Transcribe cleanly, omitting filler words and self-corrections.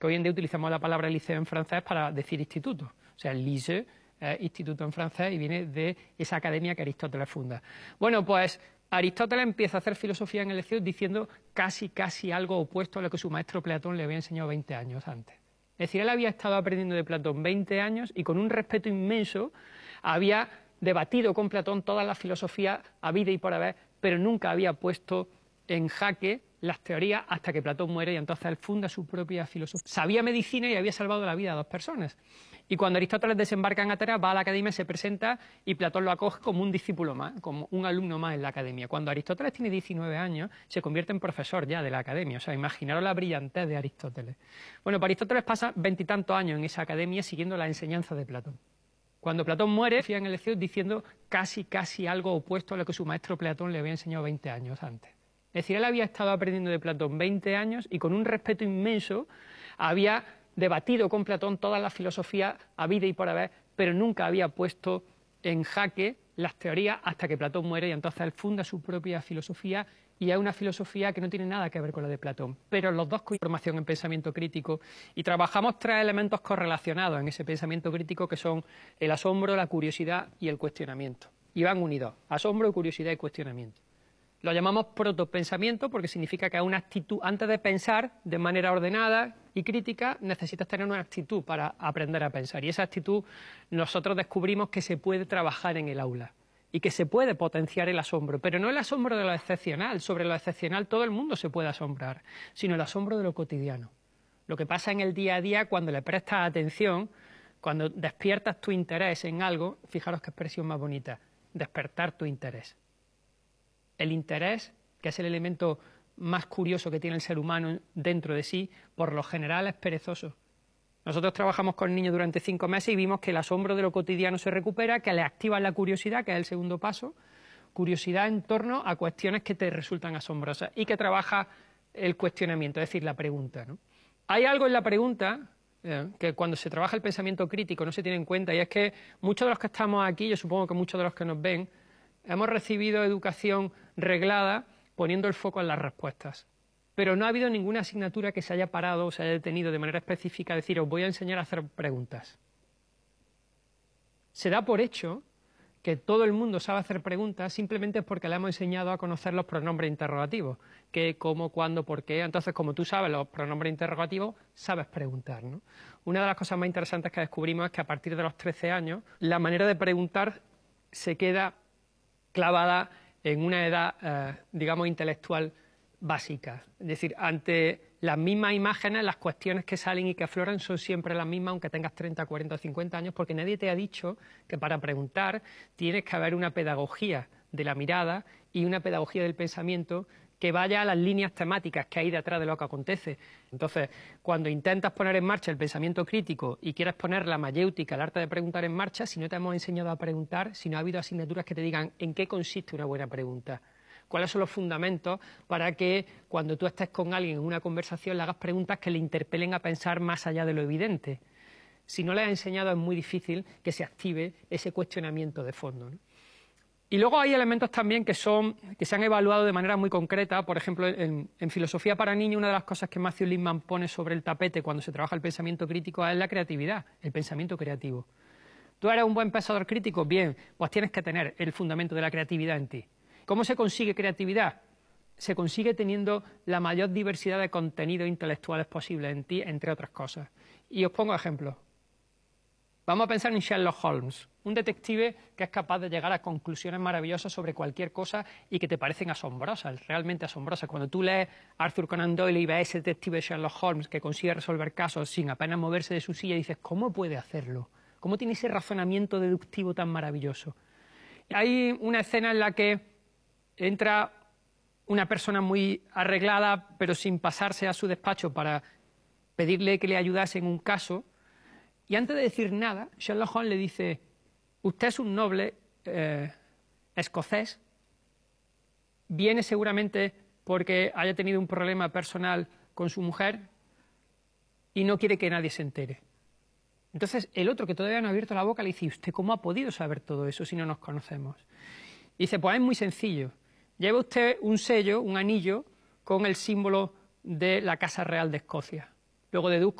que hoy en día utilizamos la palabra liceo en francés para decir instituto. O sea, el lycée es instituto en francés y viene de esa academia que Aristóteles funda. Bueno, pues Aristóteles empieza a hacer filosofía en el liceo diciendo casi algo opuesto a lo que su maestro Platón le había enseñado 20 años antes. Es decir, él había estado aprendiendo de Platón 20 años y con un respeto inmenso había debatido con Platón todas las filosofías habida y por haber, pero nunca había puesto en jaque las teorías hasta que Platón muere y entonces él funda su propia filosofía. Sabía medicina y había salvado la vida a 2 personas. Y cuando Aristóteles desembarca en Atenas, va a la academia, se presenta y Platón lo acoge como un discípulo más, como un alumno más en la academia. Cuando Aristóteles tiene 19 años, se convierte en profesor ya de la academia. O sea, imaginaros la brillantez de Aristóteles. Bueno, para Aristóteles pasa 20 y tantos años en esa academia siguiendo la enseñanza de Platón. Cuando Platón muere, fía en el liceo diciendo casi algo opuesto a lo que su maestro Platón le había enseñado 20 años antes. Es decir, él había estado aprendiendo de Platón 20 años y con un respeto inmenso había debatido con Platón todas las filosofías habida y por haber, pero nunca había puesto en jaque las teorías hasta que Platón muere y entonces él funda su propia filosofía y es una filosofía que no tiene nada que ver con la de Platón. Pero los dos con formación en pensamiento crítico y trabajamos 3 elementos correlacionados en ese pensamiento crítico que son el asombro, la curiosidad y el cuestionamiento. Y van unidos, asombro, curiosidad y cuestionamiento. Lo llamamos protopensamiento porque significa que es una actitud, antes de pensar de manera ordenada y crítica, necesitas tener una actitud para aprender a pensar. Y esa actitud nosotros descubrimos que se puede trabajar en el aula y que se puede potenciar el asombro, pero no el asombro de lo excepcional. Sobre lo excepcional todo el mundo se puede asombrar, sino el asombro de lo cotidiano. Lo que pasa en el día a día cuando le prestas atención, cuando despiertas tu interés en algo, fijaros qué expresión más bonita, despertar tu interés. El interés, que es el elemento más curioso que tiene el ser humano dentro de sí, por lo general es perezoso. Nosotros trabajamos con niños durante 5 meses y vimos que el asombro de lo cotidiano se recupera, que le activas la curiosidad, que es el segundo paso, curiosidad en torno a cuestiones que te resultan asombrosas y que trabaja el cuestionamiento, es decir, la pregunta, ¿no? Hay algo en la pregunta que cuando se trabaja el pensamiento crítico no se tiene en cuenta y es que muchos de los que estamos aquí, yo supongo que muchos de los que nos ven, hemos recibido educación reglada poniendo el foco en las respuestas, pero no ha habido ninguna asignatura que se haya parado o se haya detenido de manera específica a decir os voy a enseñar a hacer preguntas. Se da por hecho que todo el mundo sabe hacer preguntas simplemente porque le hemos enseñado a conocer los pronombres interrogativos, qué, cómo, cuándo, por qué. Entonces, como tú sabes los pronombres interrogativos, sabes preguntar, ¿no? Una de las cosas más interesantes que descubrimos es que a partir de los 13 años la manera de preguntar se queda clavada en una edad, digamos, intelectual básica. Es decir, ante las mismas imágenes, las cuestiones que salen y que afloran son siempre las mismas, aunque tengas 30, 40 o 50 años, porque nadie te ha dicho que para preguntar tienes que haber una pedagogía de la mirada y una pedagogía del pensamiento que vaya a las líneas temáticas que hay detrás de lo que acontece. Entonces, cuando intentas poner en marcha el pensamiento crítico y quieres poner la mayéutica, el arte de preguntar en marcha, si no te hemos enseñado a preguntar, si no ha habido asignaturas que te digan en qué consiste una buena pregunta, cuáles son los fundamentos para que cuando tú estés con alguien en una conversación le hagas preguntas que le interpelen a pensar más allá de lo evidente. Si no le has enseñado es muy difícil que se active ese cuestionamiento de fondo, ¿no? Y luego hay elementos también que se han evaluado de manera muy concreta. Por ejemplo, en filosofía para niños, una de las cosas que Matthew Lipman pone sobre el tapete cuando se trabaja el pensamiento crítico es la creatividad, el pensamiento creativo. ¿Tú eres un buen pensador crítico? Bien, pues tienes que tener el fundamento de la creatividad en ti. ¿Cómo se consigue creatividad? Se consigue teniendo la mayor diversidad de contenidos intelectuales posibles en ti, entre otras cosas. Y os pongo ejemplos. Vamos a pensar en Sherlock Holmes, un detective que es capaz de llegar a conclusiones maravillosas sobre cualquier cosa y que te parecen asombrosas, realmente asombrosas. Cuando tú lees Arthur Conan Doyle y ves a ese detective Sherlock Holmes que consigue resolver casos sin apenas moverse de su silla, dices, ¿cómo puede hacerlo? ¿Cómo tiene ese razonamiento deductivo tan maravilloso? Hay una escena en la que entra una persona muy arreglada, pero sin pasarse a su despacho para pedirle que le ayudase en un caso. Y antes de decir nada, Sherlock Holmes le dice, usted es un noble escocés, viene seguramente porque haya tenido un problema personal con su mujer y no quiere que nadie se entere. Entonces el otro, que todavía no ha abierto la boca, le dice, ¿usted cómo ha podido saber todo eso si no nos conocemos? Y dice, pues es muy sencillo, lleva usted un sello, un anillo, con el símbolo de la Casa Real de Escocia. Luego deduzco